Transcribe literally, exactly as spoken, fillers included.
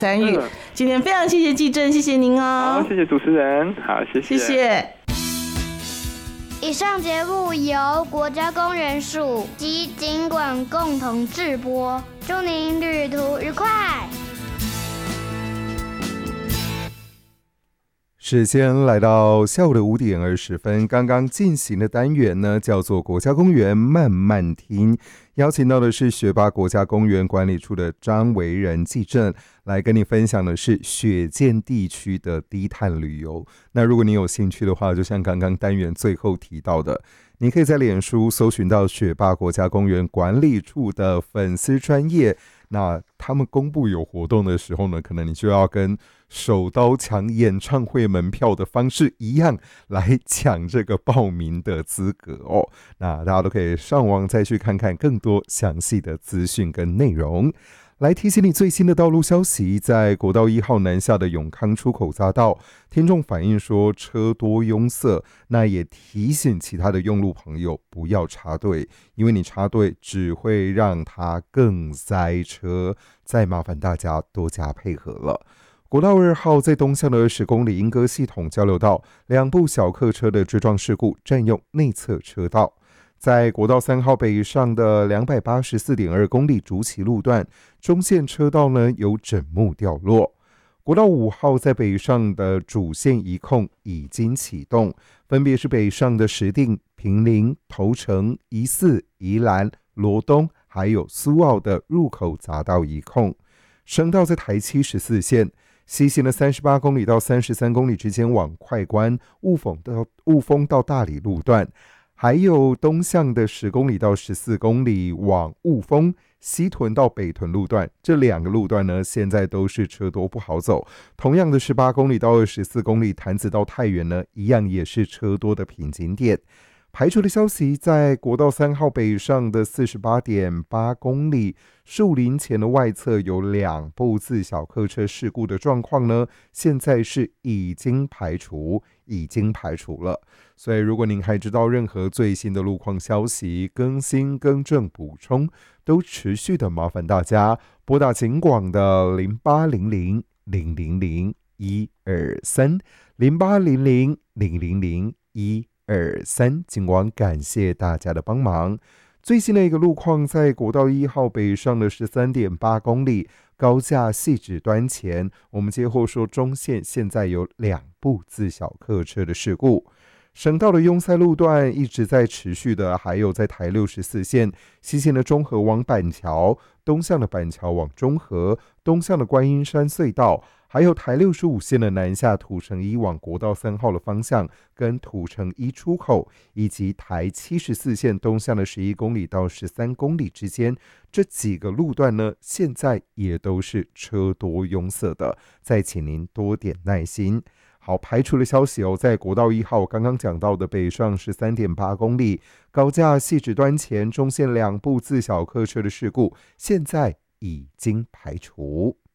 参与。 嗯今天非常谢谢纪政，谢谢您哦。 好，谢谢主持人，好，谢谢。 谢谢。 以上节目由国家公园署及警管共同制播，祝您旅途愉快。 时间来到下午的五点二十分，刚刚进行的单元呢叫做国家公园慢慢听，邀请到的是雪霸国家公园管理处的张维仁纪政，来跟你分享的是雪见地区的低碳旅游。那如果你有兴趣的话，就像刚刚单元最后提到的，你可以在脸书搜寻到雪霸国家公园管理处的粉丝专页，那他们公布有活动的时候呢，可能你就要跟手刀抢演唱会门票的方式一样来抢这个报名的资格哦。那大家都可以上网再去看看更多详细的资讯跟内容。来提醒你最新的道路消息，在国道一号南下的永康出口匝道，听众反映说车多拥塞，那也提醒其他的用路朋友不要插队，因为你插队只会让它更塞车，再麻烦大家多加配合了。国道二号在东向的二十公里莺歌系统交流道，两部小客车的追撞事故占用内侧车道。在国道三号北上的 两百八十四点二公里竹崎路段，中线车道呢有枕木掉落。国道五号在北上的主线移控已经启动，分别是北上的石碇、坪林、头城、宜四、宜兰、罗东，还有苏澳的入口匝道移控。省道在台七十四线，西行的三十八公里到三十三公里之间往快关、雾峰到雾峰到大理路段。还有东向的十公里到十四公里往雾峰、西屯到北屯路段，这两个路段呢，现在都是车多不好走。同样的十八公里到二十四公里潭子到太原呢，一样也是车多的瓶颈点。排除的消息，在国道三号北上的 四十八点八公里树林前的外侧有两部自小客车事故的状况呢，现在是已经排除已经排除了。所以如果您还知道任何最新的路况消息、更新、更正、补充，都持续的麻烦大家拨打警广的零八零零零零零一二三 零八零零零零零一二三，警广感谢大家的帮忙。最新的一个路况，在国道一号北上的 十三点八公里高架汐止端前，我们接获说中线现在有两部自小客车的事故。省道的拥塞路段一直在持续的，还有在台六十四线西线的中和往板桥，东向的板桥往中和，东向的观音山隧道，还有台六十五线的南下土城一往国道三号的方向跟土城一出口，以及台七十四线东向的十一公里到十三公里之间，这几个路段呢，现在也都是车多拥塞的，再请您多点耐心。好，排除的消息哦，在国道一号刚刚讲到的北上 十三点八公里高架汐止端前中线两部自小客车的事故，现在已经排除。